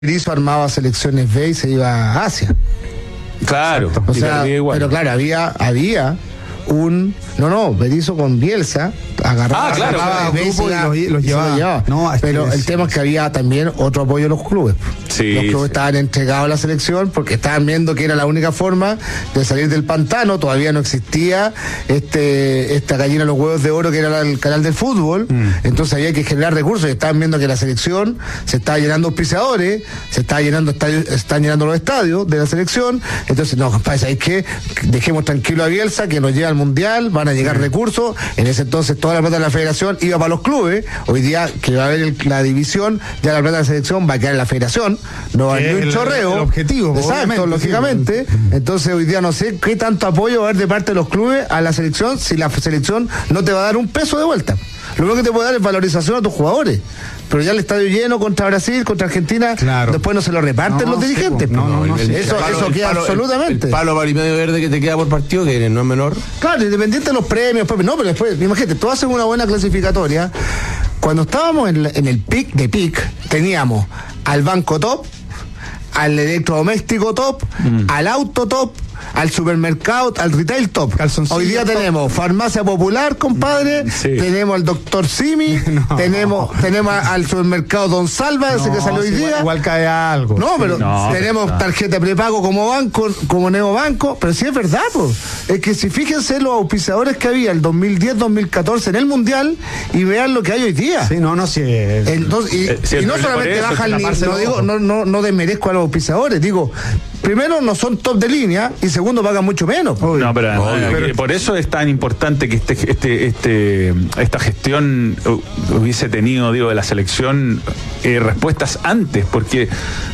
Berizzo armaba selecciones B y se iba a Asia. Claro, O sea, pero claro, había un... No, Berizzo con Bielsa agarraba claro, grupo y los llevaba. No, pero el tema es que había también otro apoyo de los clubes. Sí, los clubes estaban entregados a la selección porque estaban viendo que era la única forma de salir del pantano. Todavía no existía esta gallina de los huevos de oro que era el canal del fútbol. Entonces había que generar recursos y estaban viendo que la selección se estaba llenando auspiciadores, se están llenando los estadios de la selección. Entonces, no, compadre, ¿sabéis qué? Dejemos tranquilo a Bielsa, que nos lleva al Mundial, van a llegar recursos. En ese entonces toda la plata de la federación iba para los clubes. Hoy día que va a haber la división, ya la plata de la selección va a quedar en la federación. No va a haber un chorreo. El objetivo. Exacto, lógicamente. Sí. Entonces hoy día no sé qué tanto apoyo va a haber de parte de los clubes a la selección si la selección no te va a dar un peso de vuelta. Lo único que te puede dar es valorización a tus jugadores. Pero ya el estadio lleno contra Brasil, contra Argentina, claro, después no se lo reparten los dirigentes. Eso queda absolutamente. El palo y medio verde que te queda por partido, que no es menor. Claro, independiente de los premios, pero después, imagínate, tú haces una buena clasificatoria. Cuando estábamos en el pic de pic, teníamos al banco top, al electrodoméstico top, al auto top, al supermercado, al retail top. Hoy día tenemos farmacia popular, compadre, tenemos al doctor Simi, tenemos al supermercado Don Salva, ese que salió hoy día. Igual cae algo. Tenemos tarjeta prepago como banco, como Neobanco, pero sí es verdad, pues. Es que si fíjense los auspiciadores que había el 2010-2014 en el Mundial y vean lo que hay hoy día. Sí, Entonces, y no solamente bajan no desmerezco a los auspiciadores, digo, primero no son top de línea y segundo pagan mucho menos. No, pero por eso es tan importante que esta gestión hubiese tenido, de la selección respuestas antes, porque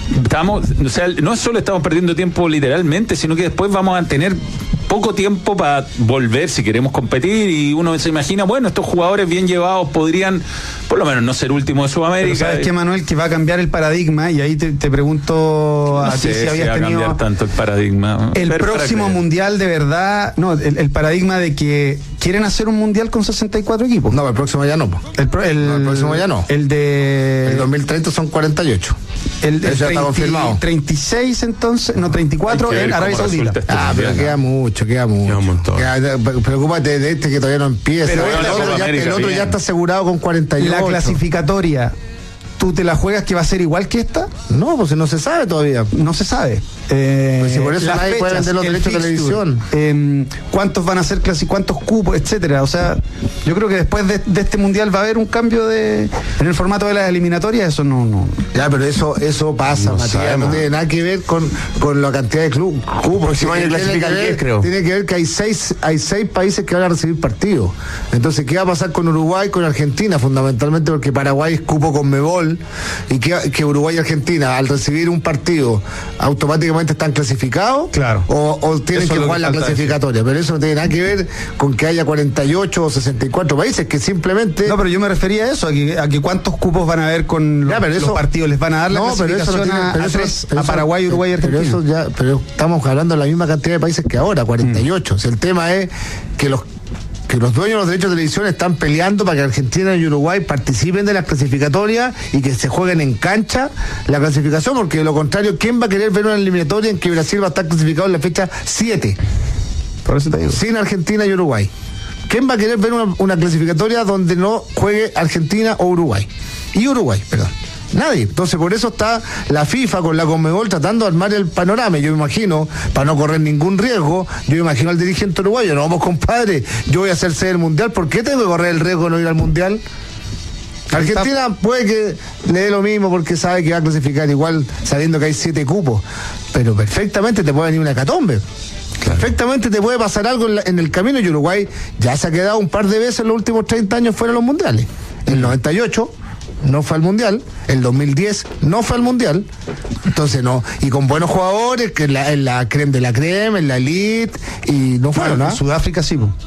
no solo estamos perdiendo tiempo literalmente, sino que después vamos a tener poco tiempo para volver si queremos competir, y uno se imagina, bueno, estos jugadores bien llevados podrían por lo menos no ser último de Sudamérica. Pero ¿sabes qué, Manuel? Que va a cambiar el paradigma, y ahí te pregunto a ti si habías tenido... va a cambiar tanto el paradigma. El próximo mundial, de verdad, el paradigma de que quieren hacer un mundial con 64 equipos. No, el próximo ya no. El próximo ya no. El 2030 son 48. Eso ya está confirmado. 36 entonces, no, 34 en Arabia Saudita. Pero queda mucho. Preocúpate de que todavía no empieza. Pero el otro ya está asegurado con 48. La clasificatoria, ¿tú te la juegas que va a ser igual que esta? No, pues no se sabe todavía. No se sabe. Pues si por eso nadie puede vender los derechos de televisión. ¿Cuántos van a ser cuántos cupos, etcétera? O sea, yo creo que después de este mundial va a haber un cambio en el formato de las eliminatorias. Eso no. Ya, pero eso pasa, Matías. No tiene nada que ver con la cantidad de cupos. Próximo año clasifican 10, creo. Tiene que ver que hay seis países que van a recibir partidos. Entonces, ¿qué va a pasar con Uruguay, con Argentina? Fundamentalmente porque Paraguay es cupo Conmebol, y que Uruguay y Argentina, al recibir un partido, automáticamente están clasificados, claro, o tienen eso que jugar la clasificatoria. Pero eso no tiene nada que ver con que haya 48 o 64 países, que simplemente... No, pero yo me refería a eso, a que cuántos cupos van a haber con los partidos, les van a dar la clasificación a Paraguay, Uruguay y Argentina. Pero estamos hablando de la misma cantidad de países que ahora, 48. O sea, el tema es que los dueños de los derechos de televisión están peleando para que Argentina y Uruguay participen de las clasificatorias y que se jueguen en cancha la clasificación, porque de lo contrario, ¿quién va a querer ver una eliminatoria en que Brasil va a estar clasificado en la fecha 7? Por eso te digo. Sin Argentina y Uruguay. ¿Quién va a querer ver una clasificatoria donde no juegue Argentina o Uruguay? Nadie. Entonces, por eso está la FIFA con la Conmebol tratando de armar el panorama. Yo me imagino, para no correr ningún riesgo, yo me imagino al dirigente uruguayo: no, vamos, compadre, yo voy a hacer sede del Mundial, ¿por qué tengo que correr el riesgo de no ir al Mundial? Argentina puede que le dé lo mismo porque sabe que va a clasificar igual, sabiendo que hay 7 cupos, pero perfectamente te puede venir una hecatombe. Claro. Perfectamente te puede pasar algo en el camino, y Uruguay ya se ha quedado un par de veces en los últimos 30 años fuera de los mundiales. El 98 no fue al mundial, el 2010 no fue al mundial, entonces no, y con buenos jugadores, que en la creme de la creme, en la elite, y no fueron, ¿no? Sudáfrica sí,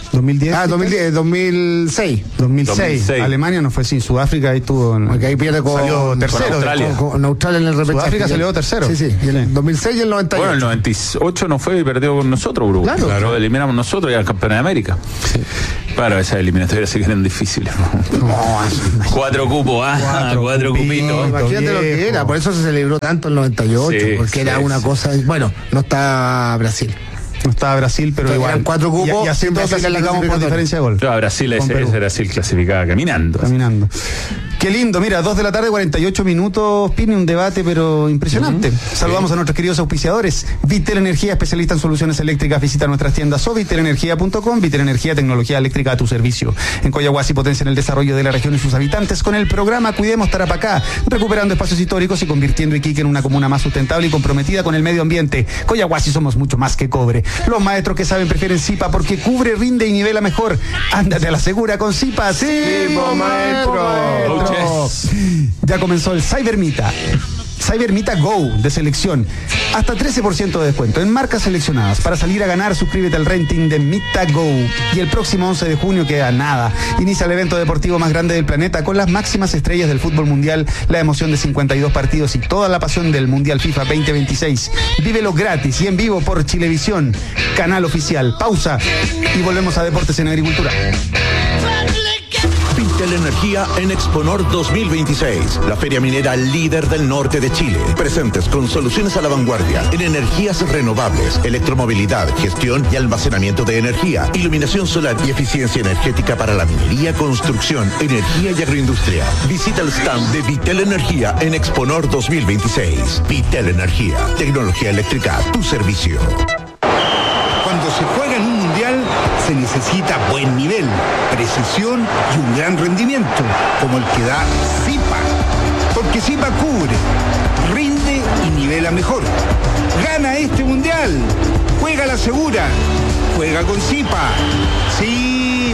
2010. 2006. 2006. Alemania no fue sin Sudáfrica, ahí tuvo. Porque ahí pierde salió tercero. Con Australia. Con Australia en el repechaje. Sudáfrica salió tercero. Sí. Y el 2006 y el 98. Bueno, el 98 no fue y perdió con nosotros, Uruguay. Claro. Lo eliminamos nosotros y al campeón de América. Sí. Claro, esas eliminatorias sí que eran difíciles. 4 cupos, 4 cupitos. Imagínate lo que era, por eso se celebró tanto el 98, porque era una cosa. Bueno, no está Brasil. No estaba Brasil, pero igual. Eran 4 cupos. Y así clasificamos por diferencia de gol. Claro, Brasil ese Brasil clasificaba caminando. Qué lindo, mira, 2:48 p.m, Pini, un debate pero impresionante. Saludamos a nuestros queridos auspiciadores. Vitel Energía, especialista en soluciones eléctricas. Visita nuestras tiendas o vitelenergia.com. Vitel Energía, tecnología eléctrica a tu servicio. En Coyahuasi potencia en el desarrollo de la región y sus habitantes con el programa Cuidemos Tarapacá, recuperando espacios históricos y convirtiendo Iquique en una comuna más sustentable y comprometida con el medio ambiente. Coyahuasi, somos mucho más que cobre. Los maestros que saben prefieren Zipa porque cubre, rinde y nivela mejor. Ándate a la segura con Zipa. ¡Sí, maestro! Ya comenzó el Cybermita Go de selección. Hasta 13% de descuento en marcas seleccionadas. Para salir a ganar, suscríbete al renting de Mita Go. Y el próximo 11 de junio queda nada. Inicia el evento deportivo más grande del planeta con las máximas estrellas del fútbol mundial, la emoción de 52 partidos y toda la pasión del Mundial FIFA 2026. Vívelo gratis y en vivo por Chilevisión, canal oficial. Pausa y volvemos a Deportes en Agricultura. Vitel Energía en Exponor 2026, la feria minera líder del norte de Chile. Presentes con soluciones a la vanguardia en energías renovables, electromovilidad, gestión y almacenamiento de energía, iluminación solar y eficiencia energética para la minería, construcción, energía y agroindustria. Visita el stand de Vitel Energía en Exponor 2026. Vitel Energía, tecnología eléctrica a tu servicio. Cuando se juega en un mundial, se necesita buen nivel, precisión y un gran rendimiento, como el que da Zipa. Porque Zipa cubre, rinde y nivela mejor. Gana este mundial. Juega la segura. Juega con Zipa. Sí,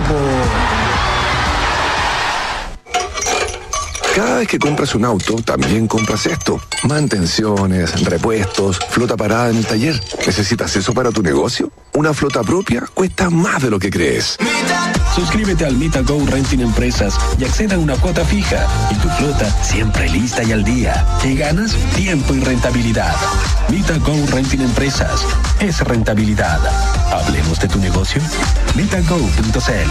Cada vez que compras un auto, también compras esto. Mantenciones, repuestos, flota parada en el taller. ¿Necesitas eso para tu negocio? Una flota propia cuesta más de lo que crees. Suscríbete al Mita Go Renting Empresas y acceda a una cuota fija. Y tu flota siempre lista y al día. ¿Qué ganas? Tiempo y rentabilidad. Mita Go Renting Empresas. Es rentabilidad. Hablemos de tu negocio. MitaGo.cl.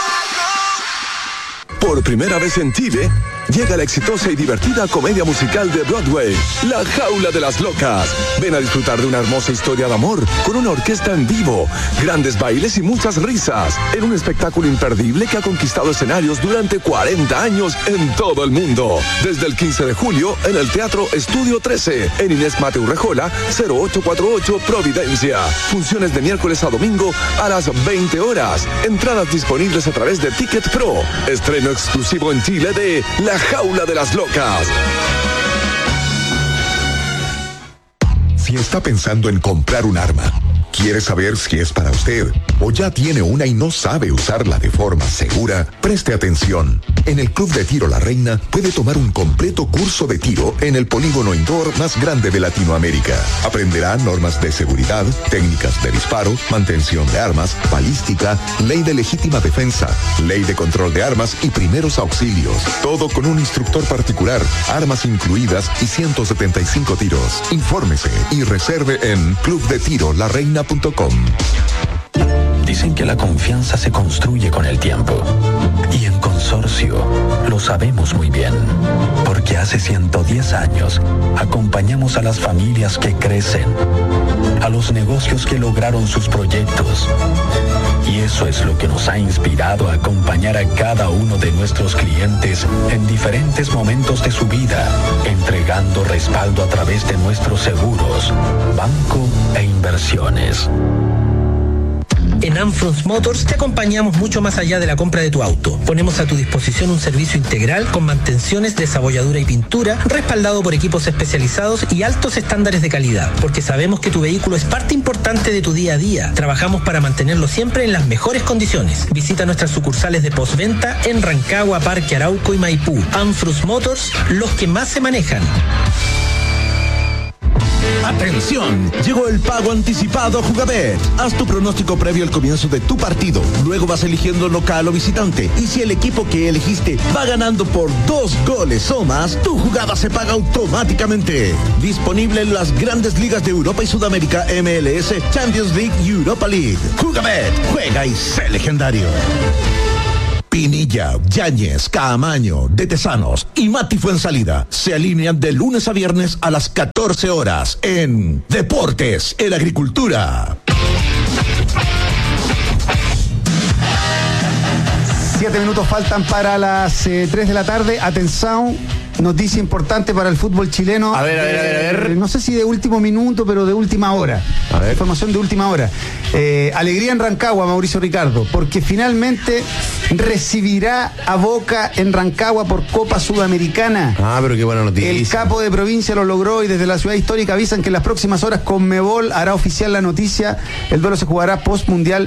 Por primera vez en Chile, llega la exitosa y divertida comedia musical de Broadway, La Jaula de las Locas. Ven a disfrutar de una hermosa historia de amor con una orquesta en vivo, grandes bailes y muchas risas, en un espectáculo imperdible que ha conquistado escenarios durante 40 años en todo el mundo. Desde el 15 de julio en el Teatro Estudio 13, en Inés Mateu Rejola, 0848 Providencia. Funciones de miércoles a domingo a las 20 horas. Entradas disponibles a través de Ticket Pro. Estreno exclusivo en Chile de La Jaula de las Locas. Si está pensando en comprar un arma, quiere saber si es para usted o ya tiene una y no sabe usarla de forma segura, preste atención. En el Club de Tiro La Reina puede tomar un completo curso de tiro en el polígono indoor más grande de Latinoamérica. Aprenderá normas de seguridad, técnicas de disparo, mantención de armas, balística, ley de legítima defensa, ley de control de armas y primeros auxilios. Todo con un instructor particular, armas incluidas y 175 tiros. Infórmese y reserve en clubdetirolareina.com. Dicen que la confianza se construye con el tiempo. Y en Consorcio lo sabemos muy bien. Porque hace 110 años acompañamos a las familias que crecen, a los negocios que lograron sus proyectos. Y eso es lo que nos ha inspirado a acompañar a cada uno de nuestros clientes en diferentes momentos de su vida, entregando respaldo a través de nuestros seguros, banco e inversiones. En Anfrons Motors te acompañamos mucho más allá de la compra de tu auto. Ponemos a tu disposición un servicio integral con mantenciones, desabolladura y pintura, respaldado por equipos especializados y altos estándares de calidad, porque sabemos que tu vehículo es parte importante de tu día a día. Trabajamos para mantenerlo siempre en las mejores condiciones. Visita nuestras sucursales de postventa en Rancagua, Parque Arauco y Maipú. Anfrons Motors, los que más se manejan. ¡Atención! Llegó el pago anticipado a Jugabet. Haz tu pronóstico previo al comienzo de tu partido. Luego vas eligiendo local o visitante. Y si el equipo que elegiste va ganando por 2 goles o más, tu jugada se paga automáticamente. Disponible en las grandes ligas de Europa y Sudamérica, MLS, Champions League y Europa League. Jugabet, juega y sé legendario. Pinilla, Yáñez, Caamaño, De Tesanos y Mati Fuensalida se alinean de lunes a viernes a las 14 horas en Deportes en Agricultura. 7 minutos faltan para las 3 de la tarde. Atención, noticia importante para el fútbol chileno. A ver. No sé si de último minuto, pero de última hora. A ver. Información de última hora. Alegría en Rancagua, Mauricio Ricardo, porque finalmente recibirá a Boca en Rancagua por Copa Sudamericana. Ah, pero qué buena noticia. El capo de provincia lo logró y desde la ciudad histórica avisan que en las próximas horas Conmebol hará oficial la noticia. El duelo se jugará post-mundial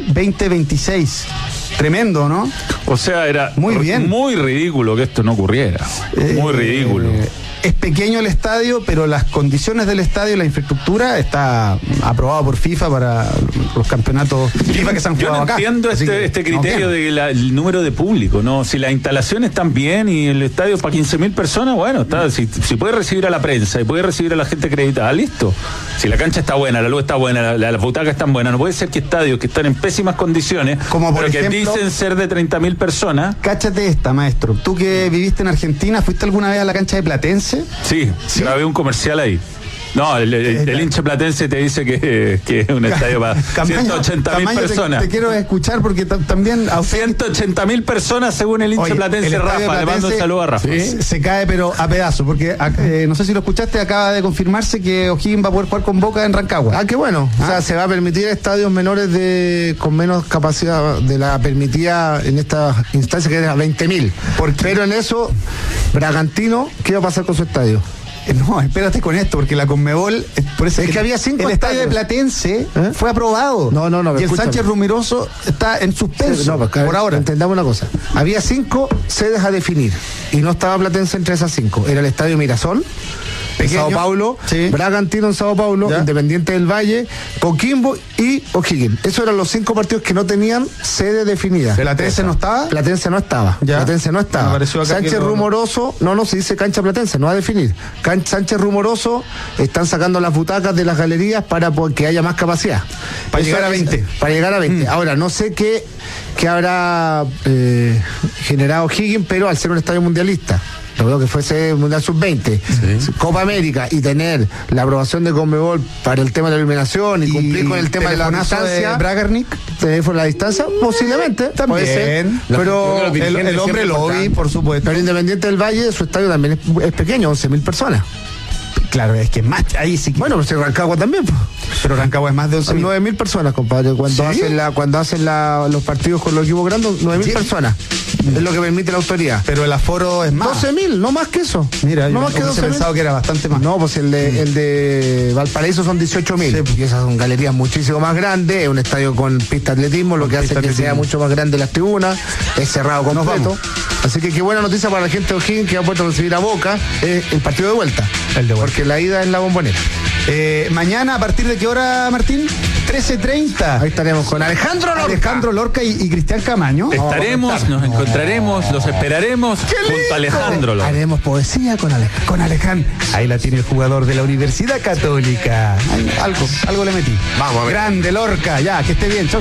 2026. Tremendo, ¿no? O sea, era muy bien, muy ridículo que esto no ocurriera. Muy ridículo. Es pequeño el estadio, pero las condiciones del estadio, la infraestructura, está aprobado por FIFA para los campeonatos FIFA que se han jugado acá. Yo no entiendo este criterio del número de público, ¿no? Si las instalaciones están bien y el estadio para 15.000 personas, bueno, está. Si puede recibir a la prensa y puede recibir a la gente acreditada, listo. Si la cancha está buena, la luz está buena, las butacas están buenas, no puede ser que estadios que están en pésimas condiciones, como por pero ejemplo, que dicen ser de 30.000 personas. Cáchate esta, maestro. Tú que viviste en Argentina, ¿fuiste alguna vez a la cancha de Platense? Sí, grabé un comercial ahí. No, el hincha platense te dice que es un estadio para 180.000 personas. Te quiero escuchar porque también... 180.000 personas según el hincha platense Rafa. Le mando un saludo a Rafa. Se cae pero a pedazos, porque no sé si lo escuchaste, acaba de confirmarse que O'Higgins va a poder jugar con Boca en Rancagua. Ah, qué bueno. O sea, se va a permitir estadios menores con menos capacidad de la permitida en esta instancia, que era 20.000. Pero en eso, Bragantino, ¿qué va a pasar con su estadio? No, espérate con esto, porque la Conmebol, por eso es que había 5 el estadio de Platense fue aprobado. No, y el Sánchez Rumiroso está en suspenso. Por ahora. Entendamos una cosa. Había 5 sedes a definir y no estaba Platense entre esas 5. Era el estadio Mirasol, pequeño, Sao Paulo, Bragantino en Sao Paulo, Independiente del Valle, Coquimbo y O'Higgins. Esos eran los 5 partidos que no tenían sede definida. ¿Platense no estaba? Platense no estaba. Platense no estaba. Sánchez Rumoroso, no se dice cancha Platense, no va a definir. Sánchez Rumoroso están sacando las butacas de las galerías para que haya más capacidad. Para llegar a 20. Para llegar a 20. Ahora, no sé qué habrá generado O'Higgins, pero al ser un estadio mundialista, lo veo que fuese Mundial Sub-20, Copa América, y tener la aprobación de Conmebol para el tema de la eliminación y cumplir con el tema de la distancia. De Bragarnik, la distancia, posiblemente. También. Puede ser, pero el hombre lo vi, por supuesto. Pero Independiente del Valle, su estadio también es pequeño, 11.000 personas. Claro, es que más ahí sí. Bueno, pero Rancagua también. Pero Rancagua es más de 11.000. 9.000 personas, compadre. Cuando hacen los partidos con los equipos grandes, 9.000 personas. Es lo que permite la autoridad. Pero el aforo es más. 12.000, no más que eso. Mira, no yo más que 12.000. pensado que era bastante más. No, pues el de Valparaíso son 18.000. Porque esas son galerías muchísimo más grandes. Es un estadio con pista de atletismo, lo que hace que sea mucho más grande las tribunas. Es cerrado completo. Así que qué buena noticia para la gente de O'Higgins, que va a poder recibir a Boca el partido de vuelta. Porque la ida es la Bombonera. Mañana, ¿a partir de qué hora, Martín? 13:30. Ahí estaremos con Alejandro Lorca y Cristian Camaño. Nos encontraremos, los esperaremos junto a Alejandro Lorca. Haremos poesía con Alejandro. Con Alejandro. Ahí la tiene el jugador de la Universidad Católica. Algo le metí. Vamos a ver. Grande Lorca, ya, que esté bien. Chau.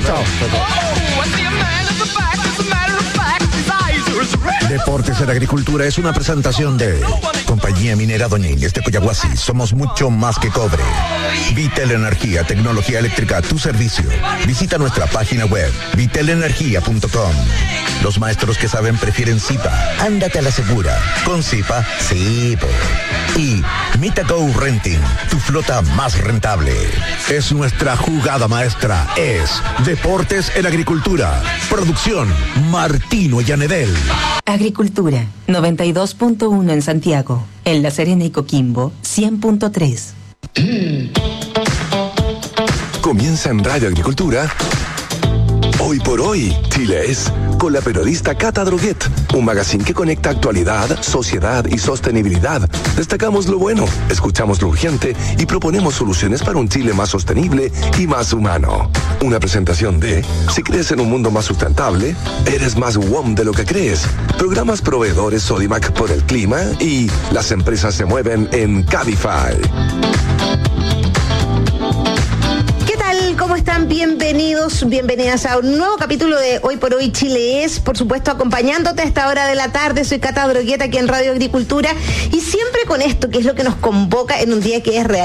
Deportes en Agricultura es una presentación de Compañía Minera Doña Inés de Coyahuasi. Somos mucho más que cobre. Vitel Energía, tecnología eléctrica a tu servicio. Visita nuestra página web, vitelenergia.com. Los maestros que saben prefieren Zipa. Ándate a la segura. Con Zipa, sí. Y Mitago Renting, tu flota más rentable. Es nuestra jugada maestra. Es Deportes en Agricultura. Producción, Martino Llanedel. Agricultura, 92.1 en Santiago. En La Serena y Coquimbo, 100.3. Comienza en Radio Agricultura Hoy por hoy, Chile es con la periodista Cata Droguet, un magazine que conecta actualidad, sociedad y sostenibilidad. Destacamos lo bueno, escuchamos lo urgente y proponemos soluciones para un Chile más sostenible y más humano. Una presentación de si crees en un mundo más sustentable, eres más WOM de lo que crees. Programas proveedores Sodimac por el clima y las empresas se mueven en Cabify. ¿Cómo están? Bienvenidos, bienvenidas a un nuevo capítulo de Hoy por Hoy Chile es, por supuesto, acompañándote a esta hora de la tarde. Soy Cata Droguet aquí en Radio Agricultura y siempre con esto, que es lo que nos convoca en un día que es real.